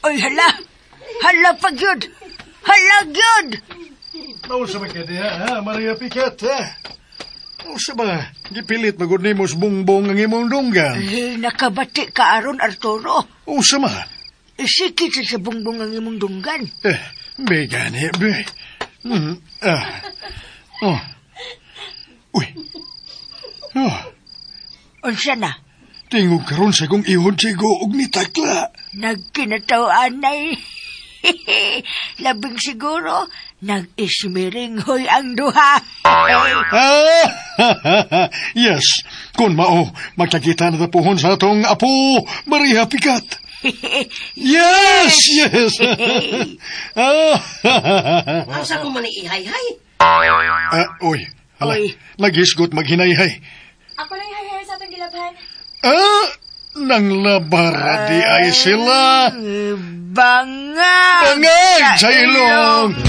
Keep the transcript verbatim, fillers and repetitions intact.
Oy, hala. Hala pag yun. Hala yun. Nausa ba ka diya, ha? Maria Picat, ha? Nausa ba? Gipilit magod ni mos bungbong ang imong dunggan. Eh, nakabati ka aron, Arturo. Nausa ma? Isikit sa bungbong ang imong dunggan. Eh, be gani, be. Hmm, ah. Oh. Uy. Oh. Unsa na? Tingog karon sa kong ihon sigo og ni takla. Nagkinataw-anay. Labing siguro, nag-ismiringhoy ang duha. Ah, yes, kung mao, magkakita na tapuhon sa atong apo, Maria Picat. Yes, yes. Ang sa ko man ihay-hay. Ah, oy, hala, Oy. nagisgot maghinayhay. Ako lang ihay-hay sa atong gilabhan. Ah, nang labara di ay sila. Bangag! Bangag sa ilong!